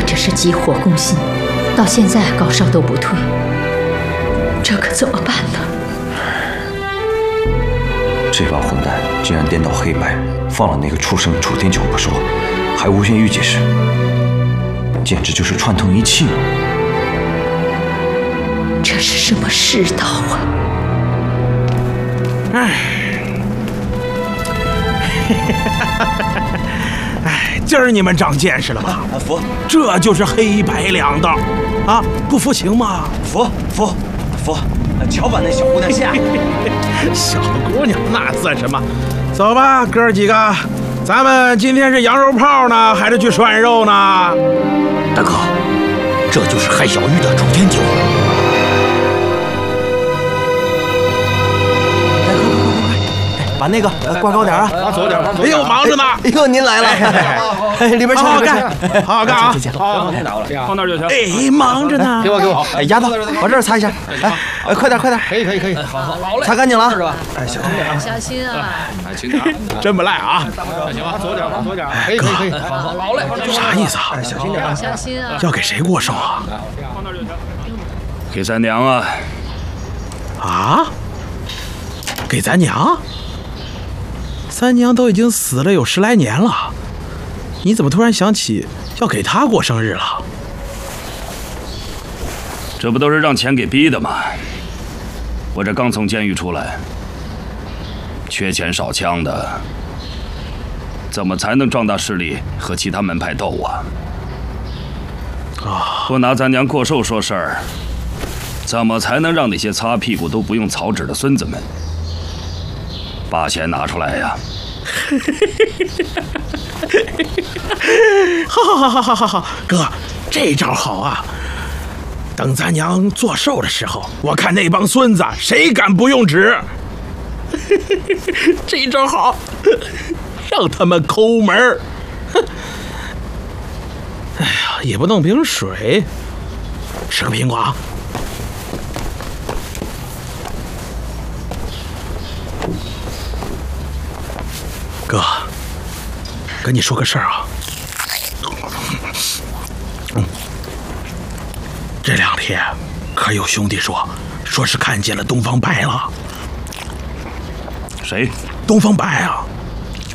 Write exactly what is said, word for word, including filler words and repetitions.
这是急火攻心，到现在高烧都不退，这可怎么办呢？ 这帮混蛋竟然颠倒黑白，放了那个畜生楚天九不说，还诬陷玉姐时，简直就是串通一气。 这是什么世道啊！ 哎，哎，今儿你们长见识了吧？ 啊，服！ 这就是黑白两道啊！不服行吗？ 服服服！瞧把那小姑娘吓！ 小姑娘那算什么？走吧，哥儿几个，咱们今天是羊肉泡呢，还是去涮肉呢？ 大哥，这就是害小玉的楚天九。 把那个挂高点啊！ 往左点，往左哎呦，忙着呢！ 哎呦，您来了！哎，里边好好干，好好干啊！ 好，太倒了，放那儿就行。 哎，忙着呢。 给我，给我。 哎，丫头，往这儿擦一下。哎，快点，快点！ 可以，可以，可以。好，好嘞。 擦干净了，是吧？ 哎，小心点， 小心啊！ 哎，轻点。 真不赖啊！ 行，往左点，往左点。可以，可以，可以。好，好，好嘞。 啥意思啊？ 哎，小心点， 小心啊！ 要给谁过寿啊？ 放那儿就行。 给三娘啊！ 啊？给咱娘？三娘都已经死了有十来年了，你怎么突然想起要给她过生日了？ 这不都是让钱给逼的吗？我这刚从监狱出来，缺钱少枪的，怎么才能壮大势力和其他门派斗啊？ 啊！ 不拿咱娘过寿说事儿，怎么才能让那些擦屁股都不用草纸的孙子们把钱拿出来呀？ 好好好好好好，哥，这招好啊！等咱娘做寿的时候，我看那帮孙子谁敢不用纸？这招好，让他们抠门儿。哎呀，也不弄瓶水，吃个苹果啊！哥，跟你说个事儿啊。嗯，这两天可有兄弟说，说是看见了东方白了。 谁？ 东方白啊！